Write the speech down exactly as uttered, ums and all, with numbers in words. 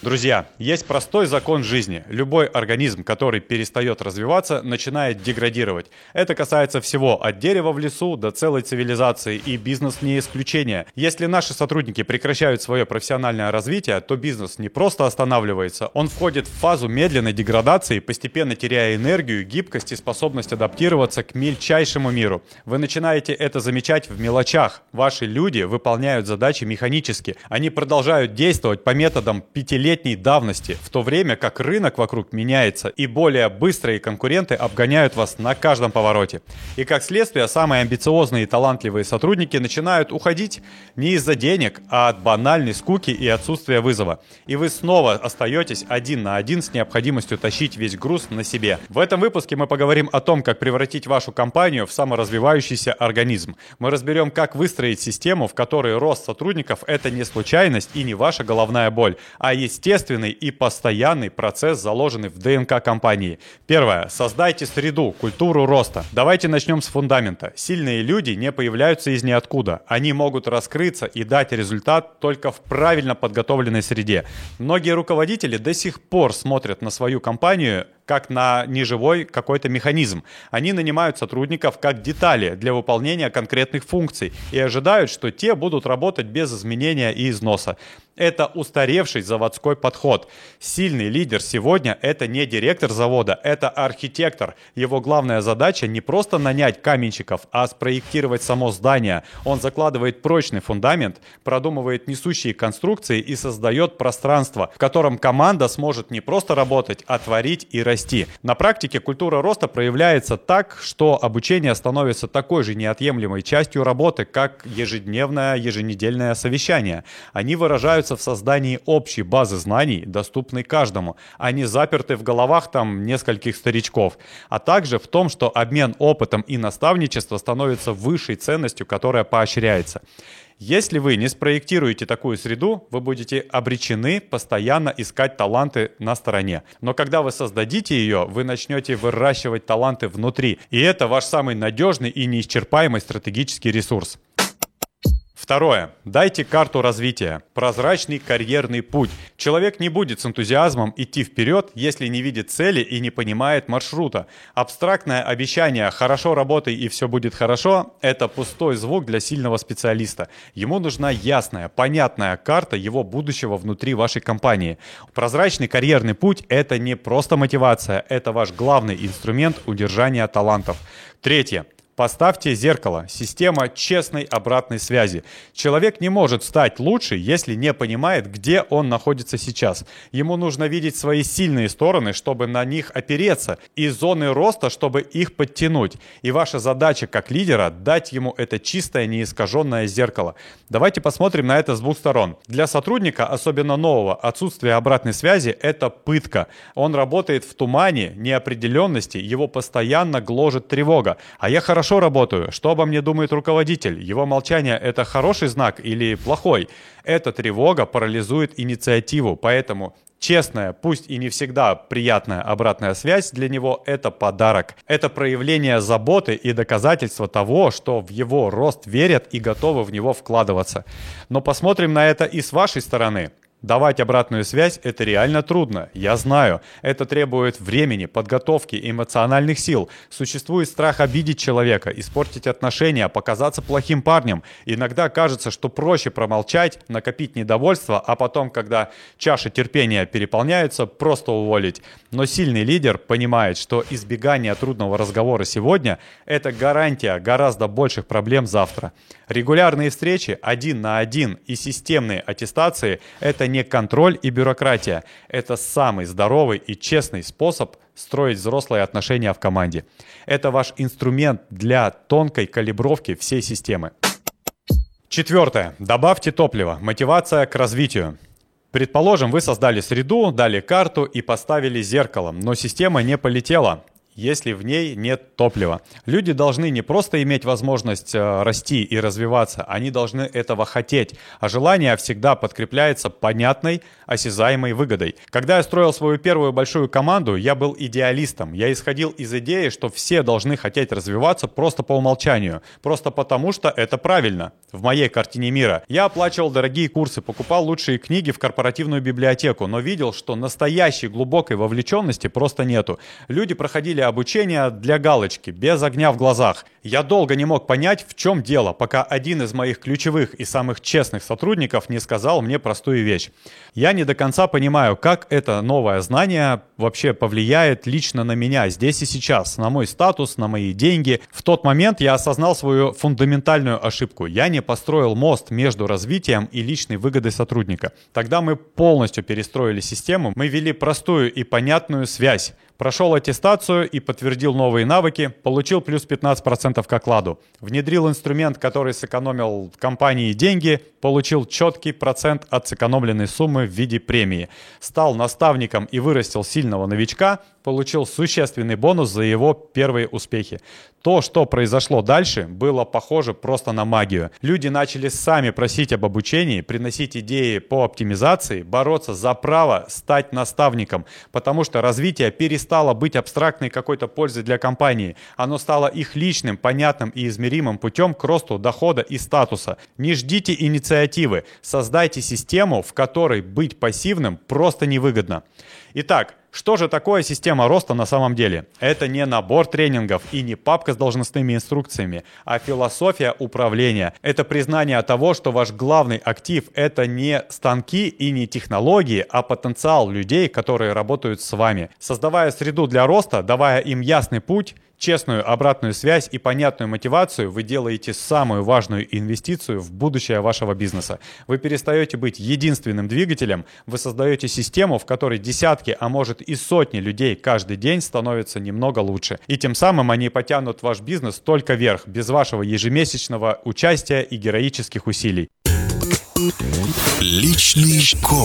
Друзья, есть простой закон жизни. Любой организм, который перестает развиваться, начинает деградировать. Это касается всего, от дерева в лесу до целой цивилизации, и бизнес не исключение. Если наши сотрудники прекращают свое профессиональное развитие, то бизнес не просто останавливается, он входит в фазу медленной деградации, постепенно теряя энергию, гибкость и способность адаптироваться к мельчайшему миру. Вы начинаете это замечать в мелочах. Ваши люди выполняют задачи механически. Они продолжают действовать по методам пятилетней давности, в то время как рынок вокруг меняется, и более быстрые конкуренты обгоняют вас на каждом повороте. И как следствие, самые амбициозные и талантливые сотрудники начинают уходить не из-за денег, а от банальной скуки и отсутствия вызова. И вы снова остаетесь один на один с необходимостью тащить весь груз на себе. В этом выпуске мы поговорим о том, как превратить вашу компанию в саморазвивающийся организм. Мы разберем, как выстроить систему, в которой рост сотрудников — это не случайность и не ваша головная боль, а есть естественный и постоянный процесс, заложенный в ДНК компании. Первое. Создайте среду, культуру роста. Давайте начнем с фундамента. Сильные люди не появляются из ниоткуда. Они могут раскрыться и дать результат только в правильно подготовленной среде. Многие руководители до сих пор смотрят на свою компанию как на неживой какой-то механизм. Они нанимают сотрудников как детали для выполнения конкретных функций и ожидают, что те будут работать без изменения и износа. Это устаревший заводской подход. Сильный лидер сегодня — это не директор завода, это архитектор. Его главная задача не просто нанять каменщиков, а спроектировать само здание. Он закладывает прочный фундамент, продумывает несущие конструкции и создает пространство, в котором команда сможет не просто работать, а творить и расти. На практике культура роста проявляется так, что обучение становится такой же неотъемлемой частью работы, как ежедневное, еженедельное совещание. Они выражаются в создании общей базы знаний, доступной каждому, а не заперты в головах там нескольких старичков, а также в том, что обмен опытом и наставничество становится высшей ценностью, которая поощряется. Если вы не спроектируете такую среду, вы будете обречены постоянно искать таланты на стороне. Но когда вы создадите ее, вы начнете выращивать таланты внутри. И это ваш самый надежный и неисчерпаемый стратегический ресурс. Второе. Дайте карту развития. Прозрачный карьерный путь. Человек не будет с энтузиазмом идти вперед, если не видит цели и не понимает маршрута. Абстрактное обещание «хорошо работай и все будет хорошо» — это пустой звук для сильного специалиста. Ему нужна ясная, понятная карта его будущего внутри вашей компании. Прозрачный карьерный путь — это не просто мотивация, это ваш главный инструмент удержания талантов. Третье. Поставьте зеркало, система честной обратной связи. Человек не может стать лучше, если не понимает, где он находится сейчас. Ему нужно видеть свои сильные стороны, чтобы на них опереться, и зоны роста, чтобы их подтянуть. И ваша задача как лидера — дать ему это чистое, неискаженное зеркало. Давайте посмотрим на это с двух сторон. Для сотрудника, особенно нового, отсутствие обратной связи — это пытка. Он работает в тумане, неопределенности, его постоянно гложет тревога. А я хорошо Хорошо работаю. Что обо мне думает руководитель? Его молчание — это хороший знак или плохой? Эта тревога парализует инициативу, поэтому честная, пусть и не всегда приятная обратная связь для него — это подарок. Это проявление заботы и доказательство того, что в его рост верят и готовы в него вкладываться. Но посмотрим на это и с вашей стороны. Давать обратную связь — это реально трудно, я знаю. Это требует времени, подготовки, эмоциональных сил. Существует страх обидеть человека, испортить отношения, показаться плохим парнем. Иногда кажется, что проще промолчать, накопить недовольство, а потом, когда чаша терпения переполняется, просто уволить. Но сильный лидер понимает, что избегание трудного разговора сегодня — это гарантия гораздо больших проблем завтра. Регулярные встречи один на один и системные аттестации — это не контроль и бюрократия. Это самый здоровый и честный способ строить взрослые отношения в команде. Это ваш инструмент для тонкой калибровки всей системы. Четвертое. Добавьте топливо. Мотивация к развитию. Предположим, вы создали среду, дали карту и поставили зеркало, но система не полетела. если в ней нет топлива. Люди должны не просто иметь возможность э, расти и развиваться, они должны этого хотеть. А желание всегда подкрепляется понятной, осязаемой выгодой. Когда я строил свою первую большую команду, я был идеалистом. Я исходил из идеи, что все должны хотеть развиваться просто по умолчанию. Просто потому, что это правильно. В моей картине мира. Я оплачивал дорогие курсы, покупал лучшие книги в корпоративную библиотеку, но видел, что настоящей глубокой вовлеченности просто нету. Люди проходили обучение для галочки, без огня в глазах. Я долго не мог понять, в чем дело, пока один из моих ключевых и самых честных сотрудников не сказал мне простую вещь. Я не до конца понимаю, как это новое знание вообще повлияет лично на меня здесь и сейчас, на мой статус, на мои деньги. В тот момент я осознал свою фундаментальную ошибку. Я не построил мост между развитием и личной выгодой сотрудника. Тогда мы полностью перестроили систему, мы ввели простую и понятную связь. Прошел аттестацию и подтвердил новые навыки, получил плюс пятнадцать процентов к окладу. Внедрил инструмент, который сэкономил компании деньги, получил четкий процент от сэкономленной суммы в виде премии. Стал наставником и вырастил сильного новичка, получил существенный бонус за его первые успехи. То, что произошло дальше, было похоже просто на магию. Люди начали сами просить об обучении, приносить идеи по оптимизации, бороться за право стать наставником, потому что развитие перестало быть абстрактной какой-то пользой для компании. Оно стало их личным, понятным и измеримым путем к росту дохода и статуса. Не ждите инициативы, создайте систему, в которой быть пассивным просто невыгодно. Итак, что же такое система роста на самом деле? Это не набор тренингов и не папка с должностными инструкциями, а философия управления. Это признание того, что ваш главный актив – это не станки и не технологии, а потенциал людей, которые работают с вами. Создавая среду для роста, давая им ясный путь, честную обратную связь и понятную мотивацию, вы делаете самую важную инвестицию в будущее вашего бизнеса. Вы перестаете быть единственным двигателем, вы создаете систему, в которой десятки, а может и сотни людей каждый день становятся немного лучше. И тем самым они потянут ваш бизнес только вверх, без вашего ежемесячного участия и героических усилий. Личный коуч.